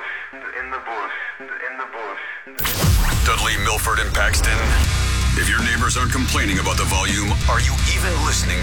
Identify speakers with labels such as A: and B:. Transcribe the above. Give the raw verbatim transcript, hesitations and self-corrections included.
A: bush, in the bush, in the bush.
B: Dudley, Milford, and Paxton. If your neighbors aren't complaining about the volume, are you even listening